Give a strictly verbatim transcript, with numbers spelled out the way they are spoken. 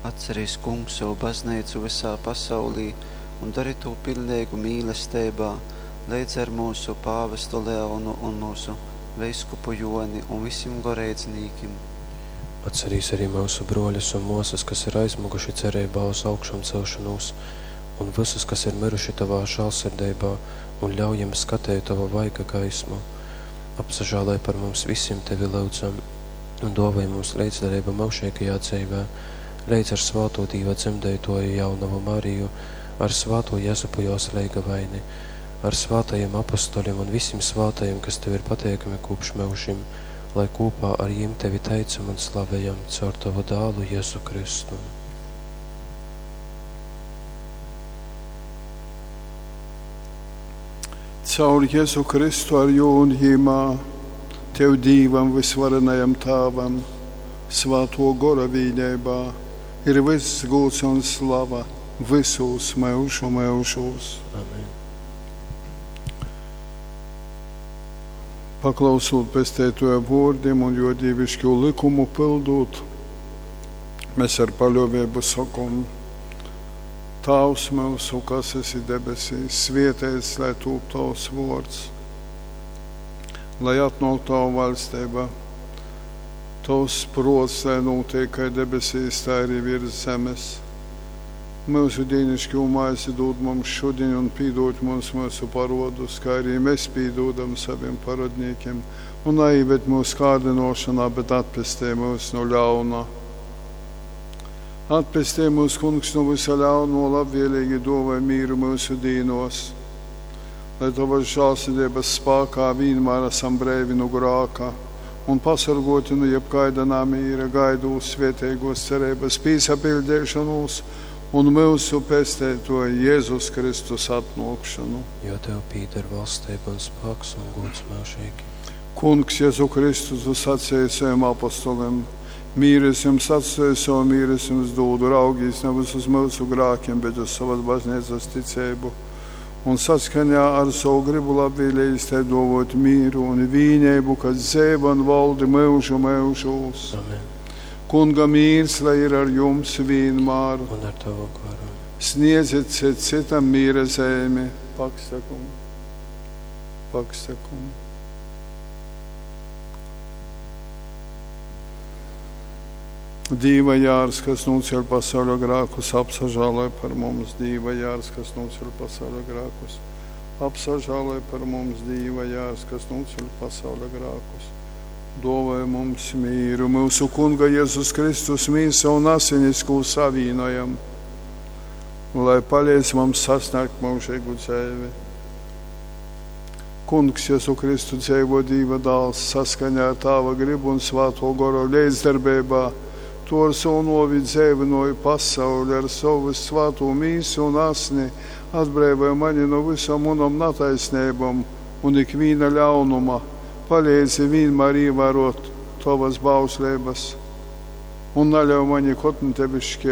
Atcerīs, Kungs, savu baznīcu visā pasaulī un dari to pilnīgu mīlestībā, līdz ar mūsu pāvestu Leonu un mūsu veiskupu Joni un visiem garīdzniekiem. Atcerīs arī mūsu broļus un mūsas, kas ir aizmuguši cerībā uz augšām celšanos, un visus, kas ir miruši tavā žēlsirdībā, un ļaujam skatēt tava vaiga gaismu. Apsažālē par mums visiem tevi lūdzam, un dāvāj mums līdzdarību mūžīgajā dzīvē, līdz ar svāto Dīva dzemdētoju jaunavu Mariju, ar svāto Jēzupu Joslīga vaini, ar svātajiem apostoļiem un visiem svātajiem, kas tev ir pateikami kopš mūžim, lai kopā ar jiem tevi teicam un slavējam caur tavu dālu Jēzu Kristu. Caur Jēzu Kristu ar jūnjīmā, tev Dīvam visvarenajam Tāvam, svāto gora vīņaibā, ir viss gūts un slava visos mūžu mūžos. Amen. Paklausot pestētoja vārdiem un jo dievišķo likumu pildot, mēs ar paļāvību sakam: Tavs mūsu, kas esi debesīs, svētīts, lai top tavs vārds, lai atnāk tava valstība, tavs prots, lai notiek kā debesīs, tā arī virs zemes. Mūsu dienišķo maizi dod mums šodien un pīdot mums mūsu parodus, kā arī mēs pīdodam saviem parodniekiem, un neieved mūsu kārdinošanā, bet atpestē mūs no ļauna. Atpestē mūs, Kungs, no visa ļauno, labvēlīgi dāvāj mīru mūsu dīnos, lai tavas žēlsirdības spēkā vienmēr esam brīvi no grēka un pasargoti no jebkaida namīra, gaidot svētīgos cerības piesapildīšanos un mūsu pestētoja Jēzus Kristus atnākšanu. Jo tev pīdar valstība un spēks un gods mūžīgi. Kungs, Jēzu Kristus, tu sacēji saviem apostoliem: mīres jums atstāju, savu mīres jums dodu, raugīs nevis uz mūsu grākiem, bet uz savas baznīcas ticību. Un saskaņā ar savu gribu labvēlējis te dāvāt mīru un vienību, kad dzīve un valdi mūžu mūžos. Amen. Kunga mīrs, lai ir ar jums vienmēr. Un ar tavu garu. Sniedziet cit citam mīra zemi. Pakstakum. Pakstakum. Dīva jārs, kas nūceļ pasauļa grākus, apsažālē par mums. Dīva jārs, kas nūceļ pasauļa grākus, apsažālē par mums. Dīva jārs, kas nūceļ pasauļa grākus, dāvāj mums mīru. Mūsu Kunga Jēzus Kristus mīsa un asinisku savīnojam, lai palīdz mums sasniegt mūžīgu dzīvi. Kungs, Jēzu Kristu dzīvo Dieva dāls, saskaņā ar tava gribu un svāto garu līdzdarbībā, to ar savu novi dzīvinoju pasauli, ar savu svāto mīsu un asni atbrīvoja mani no visam unam nataisnībam un ikvīna ļaunuma. Palīdzi vienmēr ievērot tavas bauslības un naļauj mani kotni tevišķi